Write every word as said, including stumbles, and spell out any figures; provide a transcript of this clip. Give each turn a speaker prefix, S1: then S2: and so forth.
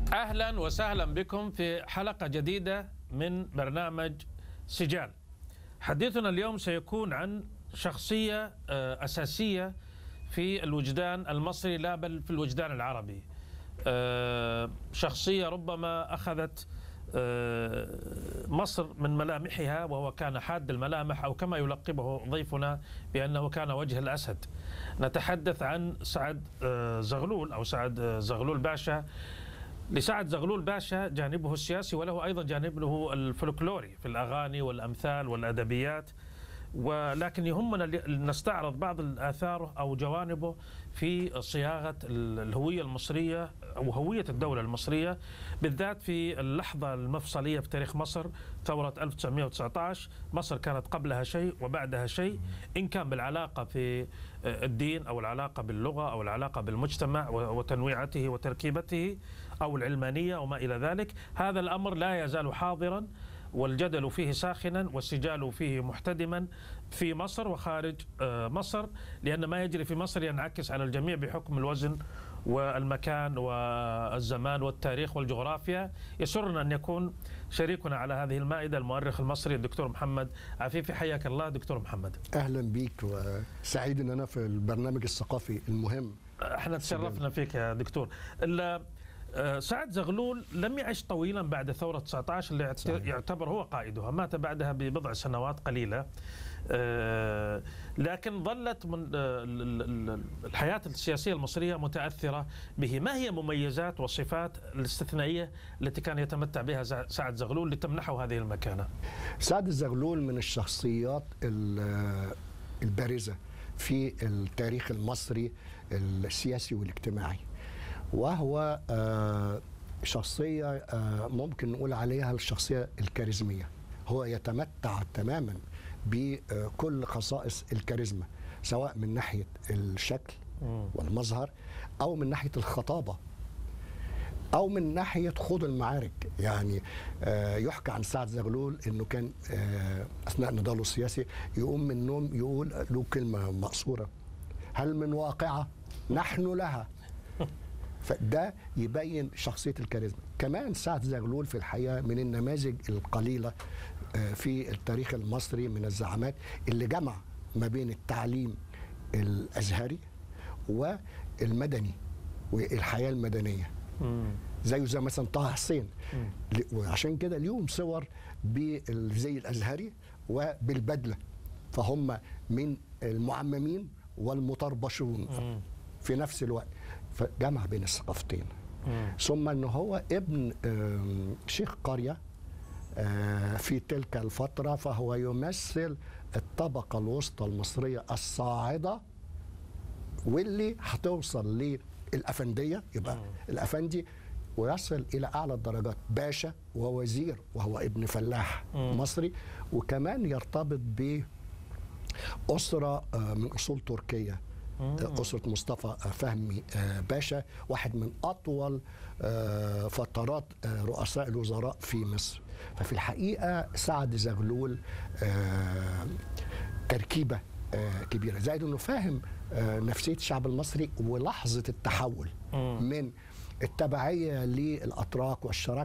S1: أهلا وسهلا بكم في حلقة جديدة من برنامج سجال. حديثنا اليوم سيكون عن شخصية أساسية في الوجدان المصري لا بل في الوجدان العربي. شخصية ربما أخذت مصر من ملامحها، وهو كان حاد الملامح، أو كما يلقبه ضيفنا بأنه كان وجه الأسد. نتحدث عن سعد زغلول أو سعد زغلول باشا. لسعد زغلول باشا جانبه السياسي، وله أيضا جانبه الفلكلوري في الأغاني والأمثال والأدبيات، ولكن يهمنا نستعرض بعض الآثار أو جوانبه في صياغة الهوية المصرية أو هوية الدولة المصرية، بالذات في اللحظة المفصلية في تاريخ مصر، ثورة ألف وتسعمئة وتسعة عشر. مصر كانت قبلها شيء وبعدها شيء، إن كان بالعلاقة في الدين أو العلاقة باللغة أو العلاقة بالمجتمع وتنويعته وتركيبته أو العلمانية وما إلى ذلك. هذا الأمر لا يزال حاضرا، والجدل فيه ساخنا والسجال فيه محتدما في مصر وخارج مصر، لأن ما يجري في مصر ينعكس على الجميع بحكم الوزن والمكان والزمان والتاريخ والجغرافيا. يسرنا أن يكون شريكنا على هذه المائدة المؤرخ المصري الدكتور محمد عفيفي. حياك الله دكتور محمد.
S2: أهلا بيك، وسعيد أن أنا في البرنامج الثقافي المهم.
S1: احنا تشرفنا فيك يا دكتور. سعد زغلول لم يعش طويلا بعد ثورة تسعة عشر اللي صحيح. يعتبر هو قائدها، مات بعدها ببضع سنوات قليلة، لكن ظلت من الحياة السياسية المصرية متأثرة به. ما هي مميزات والصفات الاستثنائية التي كان يتمتع بها سعد زغلول لتمنحه هذه المكانة؟
S2: سعد زغلول من الشخصيات البارزة في التاريخ المصري السياسي والاجتماعي، وهو شخصية ممكن نقول عليها الشخصية الكاريزمية. هو يتمتع تماما بكل خصائص الكاريزما، سواء من ناحية الشكل والمظهر، أو من ناحية الخطابة، أو من ناحية خوض المعارك. يعني يحكى عن سعد زغلول أنه كان أثناء نضاله السياسي يقوم من النوم يقول له كلمة مقصورة: هل من واقعة نحن لها. فده يبين شخصية الكاريزما. كمان سعد زغلول في الحقيقة من النماذج القليلة في التاريخ المصري من الزعامات اللي جمع ما بين التعليم الأزهري والمدني والحياة المدنية، زيه زي مثلا طه حسين. وعشان كده اليوم صور بالزي الأزهري وبالبدلة، فهم من المعممين والمطربشون في نفس الوقت، فجمع بين الثقافتين. ثم أنه هو ابن شيخ قرية في تلك الفترة، فهو يمثل الطبقة الوسطى المصرية الصاعدة، واللي هتوصل للأفندية، يبقى الأفندي ويصل إلى أعلى الدرجات، باشا ووزير، وهو ابن فلاح مصري، وكمان يرتبط بأسرة من أصول تركية، أسرة مصطفى فهمي باشا، واحد من أطول فترات رؤساء الوزراء في مصر. ففي الحقيقة سعد زغلول تركيبة كبيرة، زائد أنه فاهم نفسية الشعب المصري ولحظة التحول من التبعية للأتراك والشراكة